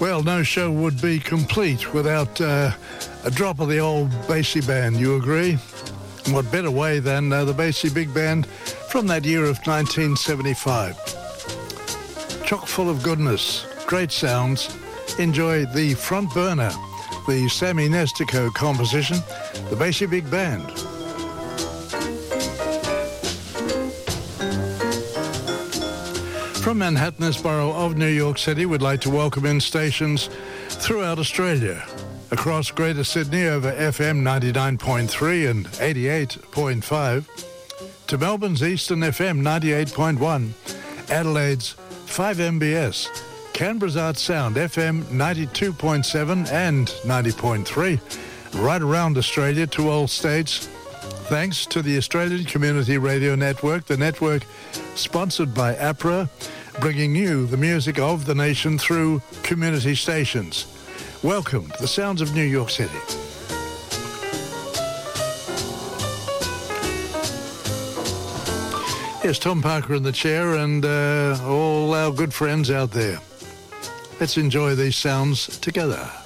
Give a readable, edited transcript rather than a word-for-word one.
Well, no show would be complete without a drop of the old Basie Band, you agree? And what better way than the Basie Big Band from that year of 1975. Chock full of goodness, great sounds. Enjoy the Front Burner, the Sammy Nestico composition, the Basie Big Band. From Manhattan's borough of New York City, we'd like to welcome in stations throughout Australia. Across Greater Sydney over FM 99.3 and 88.5. To Melbourne's Eastern FM 98.1. Adelaide's 5MBS. Canberra's Art Sound FM 92.7 and 90.3. Right around Australia to all states. Thanks to the Australian Community Radio Network, the network sponsored by APRA, bringing you the music of the nation through community stations. Welcome to the sounds of New York City. Yes, Tom Parker in the chair and all our good friends out there. Let's enjoy these sounds together.